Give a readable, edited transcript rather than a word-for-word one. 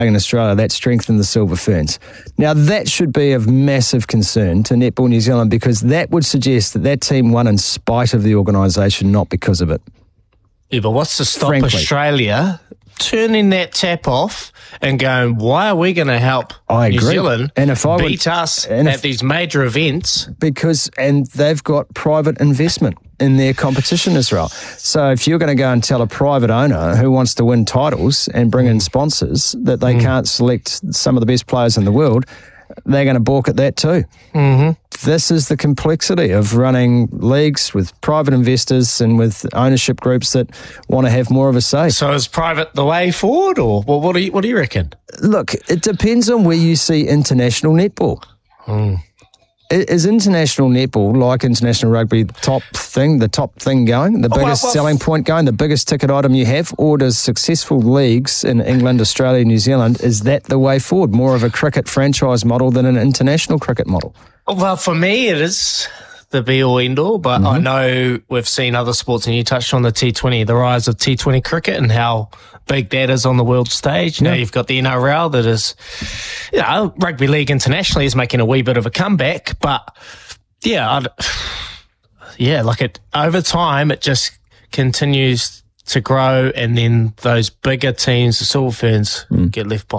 in Australia, that strengthened the Silver Ferns. Now, that should be of massive concern to Netball New Zealand, because that would suggest that that team won in spite of the organisation, not because of it. Yeah, but what's to stop Frankly. Australia turning that tap off and going, why are we going to help New Zealand beat us at these major events? And they've got private investment in their competition, Israel. So if you're going to go and tell a private owner who wants to win titles and bring in sponsors that they can't select some of the best players in the world, they're going to balk at that too. Mm-hmm. This is the complexity of running leagues with private investors and with ownership groups that want to have more of a say. So is private the way forward, or what do you reckon? Look, it depends on where you see international netball. Is international netball, like international rugby, the top thing going, the biggest selling point going, the biggest ticket item you have? Or does successful leagues in England, Australia, New Zealand, is that the way forward? More of a cricket franchise model than an international cricket model? Well, for me, it is the be-all, end-all, but I know we've seen other sports, and you touched on the T20, the rise of T20 cricket and how big that is on the world stage. Now you've got the NRL that is, rugby league internationally is making a wee bit of a comeback, but over time it just continues to grow, and then those bigger teams, the Silver Ferns, get left behind.